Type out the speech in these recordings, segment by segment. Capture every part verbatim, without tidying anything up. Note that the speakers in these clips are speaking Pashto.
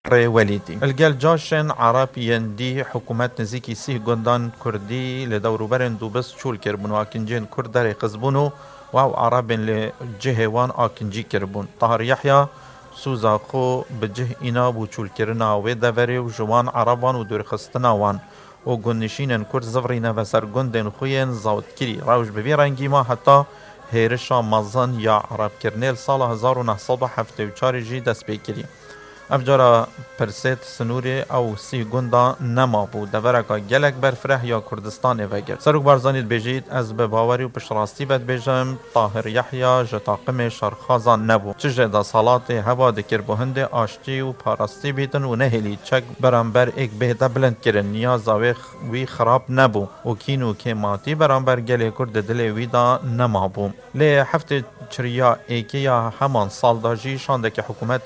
ری ولیدی. الگل جاشن عربیان دی حکومت نزیکی سیه گندان کردی لدوروبرن دوبست چول کربون و آکنجین کرد در قزبونو و او عربین لجهوان آکنجی کربون. طاهر یحیی سوزا خو بجه اینا بو چول کرنا و دوری و جوان عربان و دور خستنا وان و گنشینن کرد زفرین و سرگندن خوین زاوت کری روش ببی رنگی ما حتی هیرشا مزن یا عرب کرنیل سال هزار و نهصد و هفتاد و چهار جی دست بکری. افجارا پرسیت سنوری او سی گندا نما بود دورکا گلک برفره یا کردستان وگر. سروک بارزانید بجید از به باوری و پشراستی بد بجم طاهر یحیی جتاقم شرخازان نبو. چجه دا صالات هوا دکر بهند آشتی و پاراستی بیتن و نهلی چک برانبر ایک بهده بلند کرن نیاز وی خراب نبو و کینو که ماتی برانبر گل کرد دل ویدا نما بو. لی هفته چریا ایکی یا همان سال داجی شانده که حکومت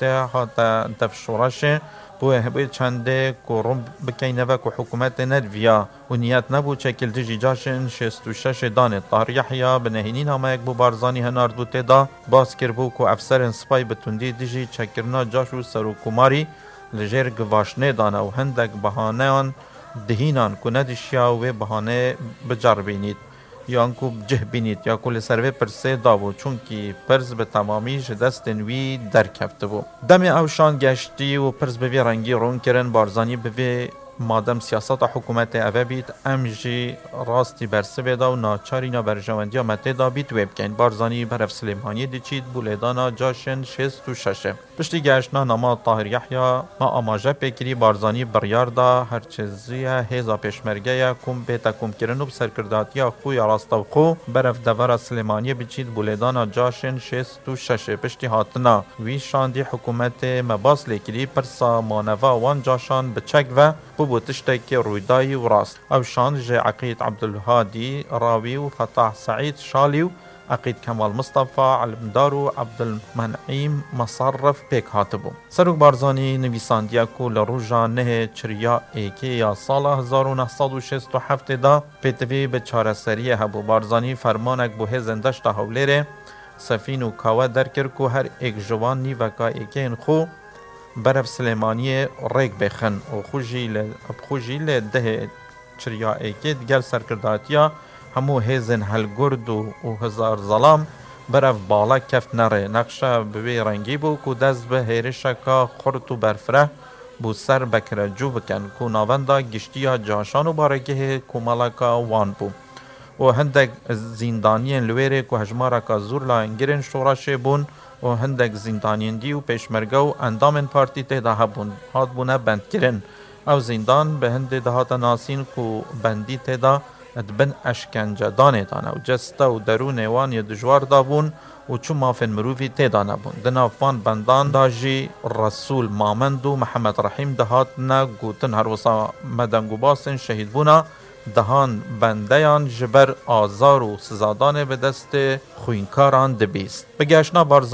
ها شورشه بو هبه چنده کورم بکینه و که حکومت ندویا و نیت نبو چکل دیجی جاشن شست و شش دانه. طاهر یحیی بنهینی نامه یک بو بارزانی هنارد بو تیدا باز کر بو که افسر سپای بتوندی دیجی چکرنا جاشو سروکوماری لجر گواشنه دانه و هندک بهانه آن دهینان که ندشیا و بهانه بجار بینید یا انکو جه بینید یا کل سروه پرسه دابو چونکی پرز به تمامی جدست وی درکفته بو. دم اوشان گشتی و پرز به وی رنگی رون کرن بارزانی به وی مادم سیاست حکومت اوه بیت ام جی راستی برسه بیدا و ناچارینا برجواندی آمده دا بیت وی بکن. بارزانی برف سلیمانی دی چید بولیدانا جاشن شست و ششه. پشتی گشتنا نما طاهر یحیی ما آماجه پیکری بارزانی بریار دا هرچیزیه هیزا پیشمرگه کم بیتا کم کرن و بسرکرداتی خوی راستو خو برف دوار سلیمانی بچید بولیدانا جاشن شست و ششه. پشتی هاتنا وی شاندی حکومت مباس لیکری پرسا مانوا وان جاشان بچک و بو تشتكي رويداي وراس او شان جي عقيد عبد الهادي راوي وفتح سعيد شاليو عقيد كمال مصطفى علمدارو عبد المنعيم مصرف بيك هاتبو. سروك بارزاني نويسان دياكو لروجا نه چريا ايكي يا سال هزار و نهصد و شصت و هفت دا پیتوی به چاره سریه هبو. بارزانی فرمانک بو هزندش تا هوليره سفين و کاوه درکر کو هر ایک جوان نیوکا ایکین خو برف سلیمانی ریک بخن و خوشی ل خوشی ل ده چریا ایکید گل سرکرداتیا همو هزن هلگرد و هزار ظلام برف بالا کف نره نقشه به رنگی بو کو دست به هیرشکا خورت و برفره بو سر بکره جو بکن کو ناوندا گشتیا جاشان و بارگه کومالکا وان بو و هندک زندانیان لویره کو هجمارکا زور لا انگرن شوراشه بون و هندک زندانیان دی و پیشمرگه و اندامن پارتی تیدا هبون هاد بونه بند کرن او زندان به هنده دهات ناسین کو بندی تیدا ادبن اشکنجه دانه دانه و جسته و درون وان ی دجوار دابون و چو مافن مروفی تیدا نبون. دنافان بندان داجی رسول مامند و محمد رحیم دهات نه گوتن هر وصا مدنگو باسن شهید بونا دهان بندیان جبر آزار و سزادان به دست خوینکاران دبیست. بگشنا بارزان